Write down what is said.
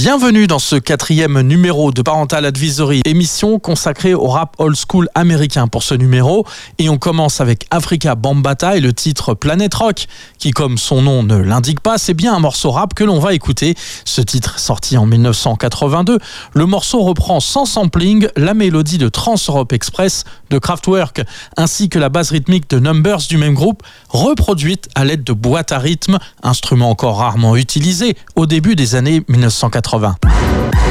Bienvenue dans ce 4e numéro de Parental Advisory, émission consacrée au rap old school américain pour ce numéro. Et on commence avec Afrika Bambaataa et le titre Planet Rock, qui comme son nom ne l'indique pas, c'est bien un morceau rap que l'on va écouter. Ce titre sorti en 1982, le morceau reprend sans sampling la mélodie de Trans Europe Express de Kraftwerk, ainsi que la base rythmique de Numbers du même groupe, reproduite à l'aide de boîtes à rythme, instrument encore rarement utilisé au début des années 1980.